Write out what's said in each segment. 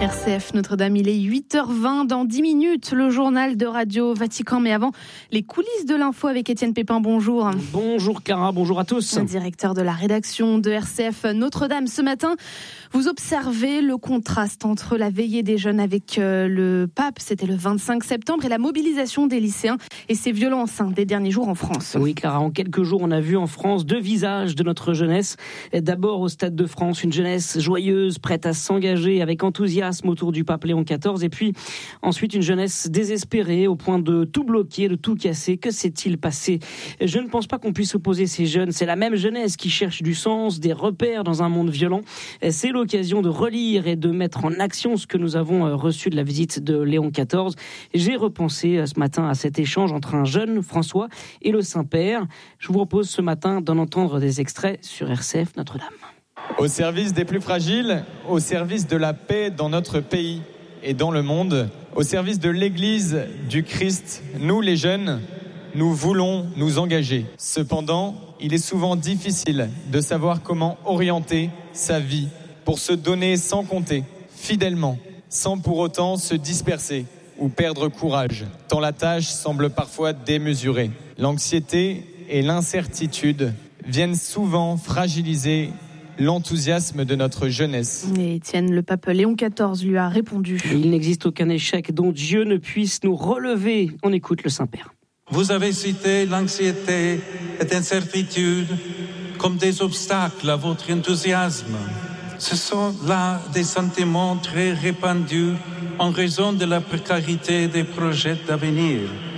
RCF Notre-Dame, il est 8h20 dans 10 minutes, le journal de Radio Vatican. Mais avant, les coulisses de l'info avec Étienne Pépin, bonjour. Bonjour Clara, bonjour à tous. Le directeur de la rédaction de RCF Notre-Dame. Ce matin, vous observez le contraste entre la veillée des jeunes avec le pape, c'était le 25 septembre, et la mobilisation des lycéens et ces violences des derniers jours en France. Oui Clara, en quelques jours, on a vu en France deux visages de notre jeunesse. D'abord au Stade de France, une jeunesse joyeuse, prête à s'engager avec enthousiasme autour du pape Léon XIV, et puis ensuite une jeunesse désespérée au point de tout bloquer, de tout casser. Que s'est-il passé ? Je ne pense pas qu'on puisse opposer ces jeunes. C'est la même jeunesse qui cherche du sens, des repères dans un monde violent. C'est l'occasion de relire et de mettre en action ce que nous avons reçu de la visite de Léon XIV. J'ai repensé ce matin à cet échange entre un jeune François et le Saint-Père. Je vous propose ce matin d'en entendre des extraits sur RCF Notre-Dame. Au service des plus fragiles, au service de la paix dans notre pays et dans le monde, au service de l'Église du Christ, nous les jeunes, nous voulons nous engager. Cependant, il est souvent difficile de savoir comment orienter sa vie pour se donner sans compter, fidèlement, sans pour autant se disperser ou perdre courage, tant la tâche semble parfois démesurée. L'anxiété et l'incertitude viennent souvent fragiliser l'enthousiasme de notre jeunesse. Et Étienne, le pape Léon XIV lui a répondu. Il n'existe aucun échec dont Dieu ne puisse nous relever. On écoute le Saint-Père. Vous avez cité l'anxiété et l'incertitude comme des obstacles à votre enthousiasme. Ce sont là des sentiments très répandus en raison de la précarité des projets d'avenir,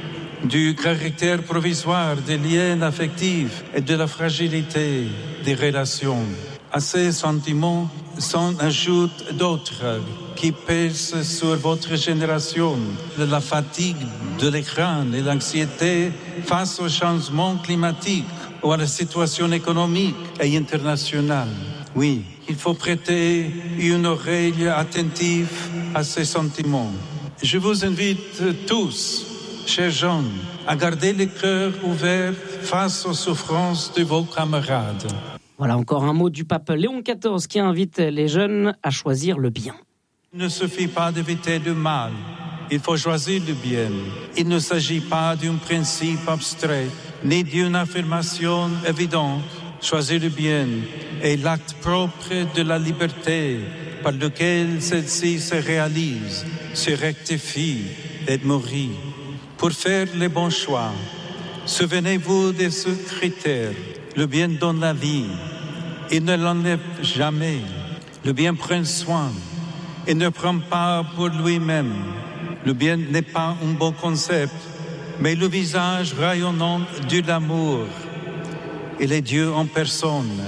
du caractère provisoire des liens affectifs et de la fragilité des relations. À ces sentiments s'en ajoutent d'autres qui pèsent sur votre génération, la fatigue de l'écran et l'anxiété face au changement climatique ou à la situation économique et internationale. Oui, il faut prêter une oreille attentive à ces sentiments. Je vous invite tous, chers jeunes, à garder le cœur ouvert face aux souffrances de vos camarades. Voilà encore un mot du pape Léon XIV qui invite les jeunes à choisir le bien. Il ne suffit pas d'éviter le mal, il faut choisir le bien. Il ne s'agit pas d'un principe abstrait, ni d'une affirmation évidente. Choisir le bien est l'acte propre de la liberté par lequel celle-ci se réalise, se rectifie et mourit. Pour faire les bons choix, souvenez-vous de ce critère. Le bien donne la vie, il ne l'enlève jamais. Le bien prend soin, il ne prend pas pour lui-même. Le bien n'est pas un beau concept, mais le visage rayonnant de l'amour. Il est Dieu en personne.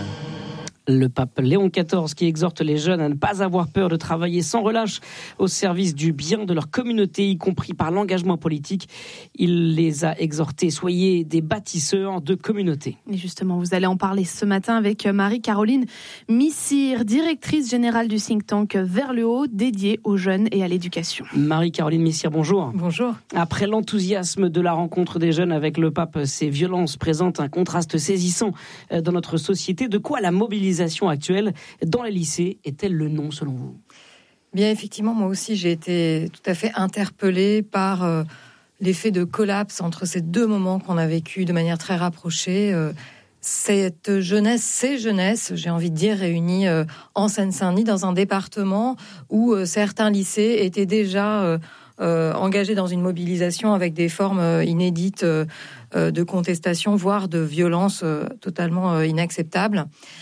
Le pape Léon XIV qui exhorte les jeunes à ne pas avoir peur de travailler sans relâche au service du bien de leur communauté, y compris par l'engagement politique. Il les a exhortés, soyez des bâtisseurs de communauté. Et justement, vous allez en parler ce matin avec Marie-Caroline Missire, directrice générale du think tank Vers le Haut, dédié aux jeunes et à l'éducation. Marie-Caroline Missire, bonjour. Bonjour. Après l'enthousiasme de la rencontre des jeunes avec le pape, ces violences présentent un contraste saisissant dans notre société. De quoi la mobilisation actuelle dans les lycées est-elle le nom selon vous ? Bien effectivement, moi aussi j'ai été tout à fait interpellée par l'effet de collapse entre ces deux moments qu'on a vécu de manière très rapprochée. Cette jeunesse, ces jeunesses, j'ai envie de dire, réunies en Seine-Saint-Denis dans un département où certains lycées étaient déjà engagés dans une mobilisation avec des formes inédites de contestation, voire de violence totalement inacceptables.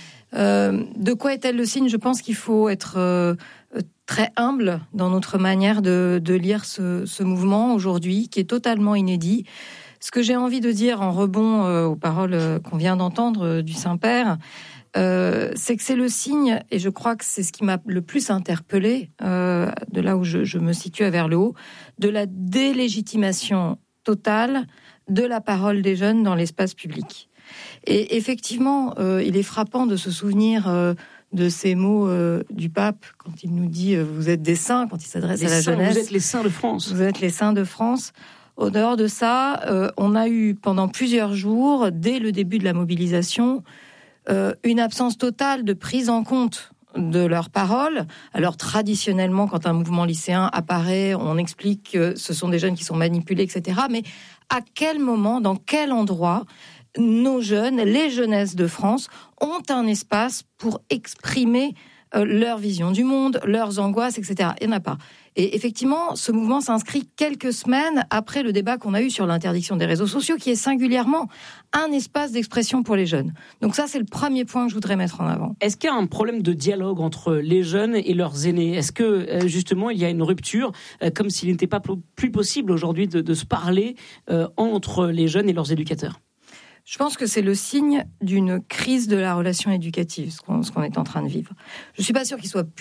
De quoi est-elle le signe ? Je pense qu'il faut être très humble dans notre manière de lire ce mouvement aujourd'hui, qui est totalement inédit. Ce que j'ai envie de dire en rebond aux paroles qu'on vient d'entendre du Saint-Père, c'est que c'est le signe, et je crois que c'est ce qui m'a le plus interpellée, de là où je me situe à Vers le Haut, de la délégitimation totale de la parole des jeunes dans l'espace public. Et effectivement, il est frappant de se souvenir de ces mots du pape quand il nous dit « vous êtes des saints », quand il s'adresse à la jeunesse. Vous êtes les saints de France. Vous êtes les saints de France. Au dehors de ça, on a eu pendant plusieurs jours, dès le début de la mobilisation, une absence totale de prise en compte de leurs paroles. Alors traditionnellement, quand un mouvement lycéen apparaît, on explique que ce sont des jeunes qui sont manipulés, etc. Mais à quel moment, dans quel endroit, nos jeunes, les jeunesses de France, ont un espace pour exprimer leur vision du monde, leurs angoisses, etc. Il n'y en a pas. Et effectivement, ce mouvement s'inscrit quelques semaines après le débat qu'on a eu sur l'interdiction des réseaux sociaux, qui est singulièrement un espace d'expression pour les jeunes. Donc ça, c'est le premier point que je voudrais mettre en avant. Est-ce qu'il y a un problème de dialogue entre les jeunes et leurs aînés ? Est-ce que, justement, il y a une rupture, comme s'il n'était pas plus possible aujourd'hui de se parler entre les jeunes et leurs éducateurs ? Je pense que c'est le signe d'une crise de la relation éducative, ce qu'on est en train de vivre. Je ne suis pas sûre qu'il soit